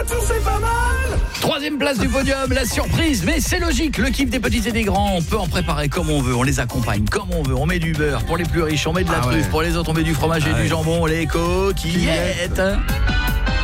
tout, c'est pas mal. Troisième place du podium, la surprise. Mais c'est logique, le kiff des petits et des grands, on peut en préparer comme on veut. On les accompagne comme on veut. On met du beurre pour les plus riches, on met de la truffe. Pour les autres, on met du fromage et du jambon, les coquillettes.